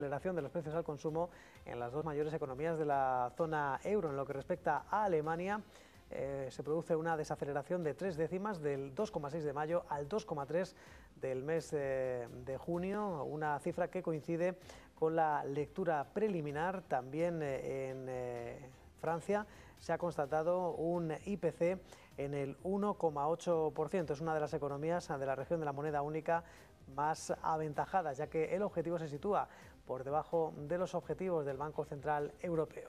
Aceleración de los precios al consumo en las dos mayores economías de la zona euro. En lo que respecta a Alemania, se produce una desaceleración de 3 décimas del 2,6 de mayo al 2,3 del mes de junio, una cifra que coincide con la lectura preliminar. También en Francia se ha constatado un IPC en el 1,8%. Es una de las economías de la región de la moneda única más aventajadas, ya que el objetivo se sitúa por debajo de los objetivos del Banco Central Europeo.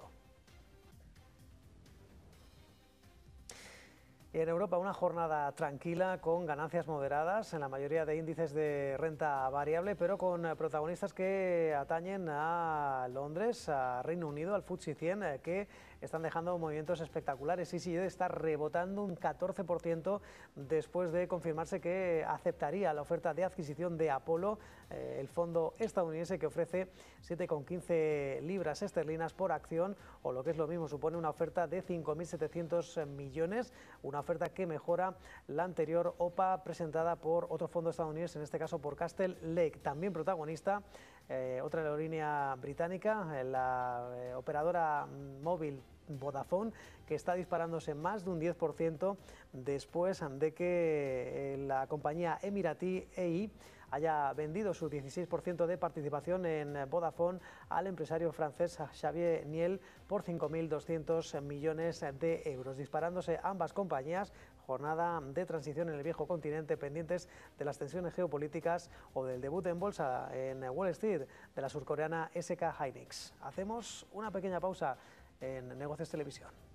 Y en Europa una jornada tranquila con ganancias moderadas en la mayoría de índices de renta variable, pero con protagonistas que atañen a Londres, a Reino Unido, al FTSE 100, que están dejando movimientos espectaculares. ICI está rebotando un 14% después de confirmarse que aceptaría la oferta de adquisición de Apollo, el fondo estadounidense que ofrece 7,15 libras esterlinas por acción, o lo que es lo mismo, supone una oferta de 5.700 millones, una oferta que mejora la anterior OPA presentada por otro fondo estadounidense, en este caso por Castle Lake. También protagonista otra aerolínea británica, la operadora móvil Vodafone, que está disparándose más de un 10% después de que la compañía emiratí EI haya vendido su 16% de participación en Vodafone al empresario francés Xavier Niel por 5.200 millones de euros. Disparándose ambas compañías, jornada de transición en el viejo continente, pendientes de las tensiones geopolíticas o del debut en bolsa en Wall Street de la surcoreana SK Hynix. Hacemos una pequeña pausa en Negocios Televisión.